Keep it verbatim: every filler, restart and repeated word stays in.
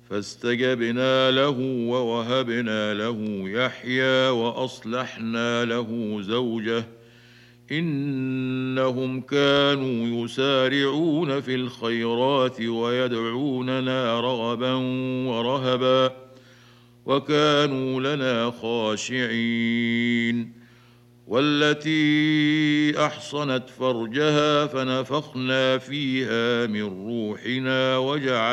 فاستجبنا له ووهبنا له يحيى واصلحنا له زوجه انهم كانوا يسارعون في الخيرات ويدعوننا رغبا ورهبا وكانوا لنا خاشعين. والتي احصنت فرجها فنفخنا فيها من روحنا وجعلنا